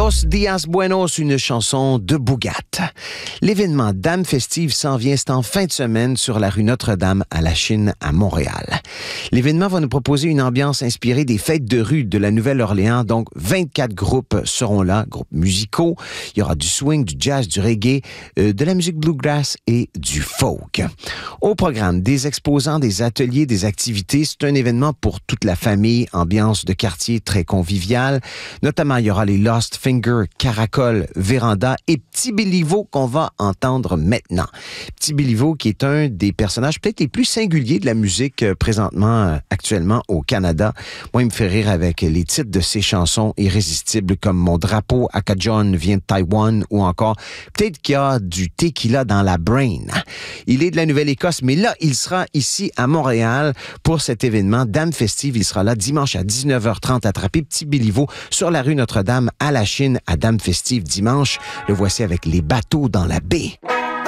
Los Días Buenos, une chanson de Bougat. L'événement Dame Festive s'en vient, c'est en fin de semaine sur la rue Notre-Dame à la Chine à Montréal. L'événement va nous proposer une ambiance inspirée des fêtes de rue de la Nouvelle-Orléans. Donc, 24 groupes seront là, groupes musicaux. Il y aura du swing, du jazz, du reggae, de la musique bluegrass et du folk. Au programme, des exposants, des ateliers, des activités. C'est un événement pour toute la famille, ambiance de quartier très conviviale. Notamment, il y aura les Lost Finger, Caracol, Véranda et Petit Béliveau qu'on va entendre maintenant. Petit Béliveau qui est un des personnages peut-être les plus singuliers de la musique présentement, actuellement au Canada. Moi, il me fait rire avec les titres de ses chansons irrésistibles comme Mon drapeau Akajon vient de Taïwan ou encore peut-être qu'il y a du tequila dans la brain. Il est de la Nouvelle-Écosse, mais là, il sera ici à Montréal pour cet événement Dame Festive. Il sera là dimanche à 19h30 attrapé Petit Béliveau sur la rue Notre-Dame à la Chine à Dame Festive dimanche. Le voici avec Les bateaux dans la baie.